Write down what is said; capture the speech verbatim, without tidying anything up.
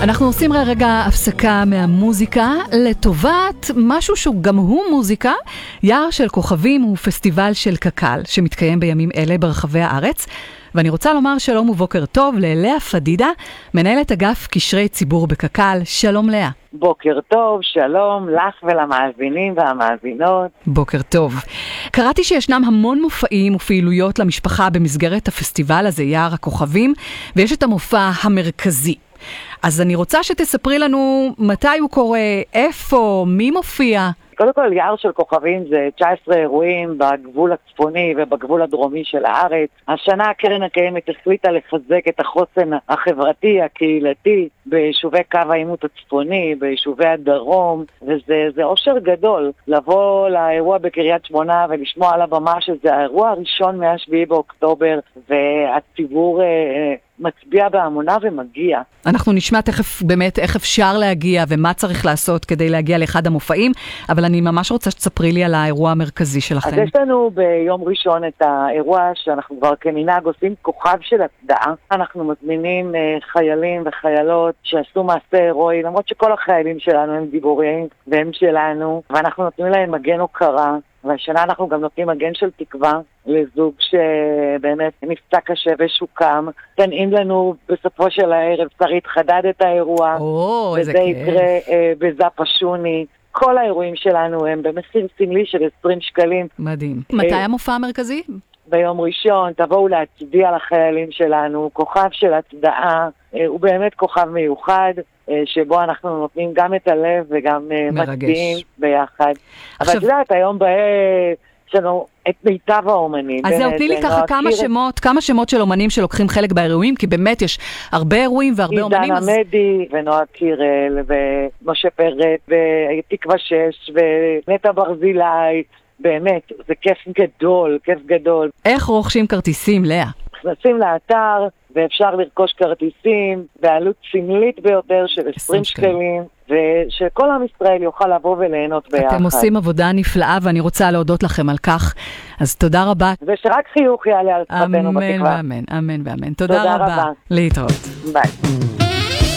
אנחנו עושים רגע הפסקה מהמוזיקה לטובת משהו שהוא גם הוא מוזיקה. יער של כוכבים הוא פסטיבל של קק"ל שמתקיים בימים אלה ברחבי הארץ. ואני רוצה לומר שלום ובוקר טוב ללאה פדידה, מנהלת אגף קשרי ציבור בקק"ל. שלום לאה. בוקר טוב, שלום לך ולמאזינים והמאזינות. בוקר טוב. קראתי שישנם המון מופעים ופעילויות למשפחה במסגרת הפסטיבל הזה, יער הכוכבים, ויש את המופע המרכזי. אז אני רוצה שתספרי לנו מתי הוא קורה, איפה, מי מופיע. קודם כל, יער של כוכבים זה תשע עשרה אירועים בגבול הצפוני ובגבול הדרומי של הארץ. השנה הקרן הקיימת החליטה לחזק את החוסן החברתי, הקהילתי, ביישובי קו העימות הצפוני, ביישובי הדרום, וזה זה אושר גדול לבוא לאירוע בקריית שמונה ולשמוע על הבמה שזה האירוע הראשון מהשביעי באוקטובר, והציבור אה, מצביע בהמונה ומגיע. אנחנו נשמע תכף באמת איך אפשר להגיע ומה צריך לעשות כדי להגיע לאחד המופעים, אבל אני ממש רוצה שתספרי לי על האירוע המרכזי שלכם. אז יש לנו ביום ראשון את האירוע שאנחנו כבר כמנהג עושים כוכב של הצדעה. אנחנו מזמינים אה, חיילים וחיילות שעשו מעשה הירואי, למרות שכל החיילים שלנו הם גיבורים והם שלנו, ואנחנו נותנים להם מגן הוקרה. והשנה אנחנו גם נותנים מגן של תקווה לזוג שבאמת נפצע קשה ושוקם. תנעים לנו בסופו של הערב, שרית חדד את האירוע, או, וזה יקרה אה, בזאפה שוני. כל האירועים שלנו הם במחיר סמלי של עשרים שקלים. מדהים. מתי המופע המרכזי? ביום ראשון, תבואו להצדיע לחיילים שלנו, כוכב של הצדעה, אה, הוא באמת כוכב מיוחד, אה, שבו אנחנו נותנים גם את הלב וגם אה, מצדיעים ביחד. עכשיו... אבל את יודעת, היום בעת יש לנו את מיטב האומנים. אז זהו, תני לי ככה כמה שמות, כמה שמות של אומנים שלוקחים חלק באירועים, כי באמת יש הרבה אירועים והרבה אומנים. עידן עמדי ונועה קירל ומשה פרט ותקווה שש ונטע ברזילי. באמת, זה כיף גדול, כיף גדול. איך רוכשים כרטיסים, לאה? נכנסים לאתר ואפשר לרכוש כרטיסים בעלות סמלית ביותר של עשרים שקלים, ושכל עם ישראל יוכל לבוא וליהנות ביחד. אתם עושים עבודה נפלאה ואני רוצה להודות לכם על כך. אז תודה רבה. ושרק חיוך יעלה על שפתנו בתקווה. אמן ואמן, אמן ואמן. תודה רבה. להתראות. ביי.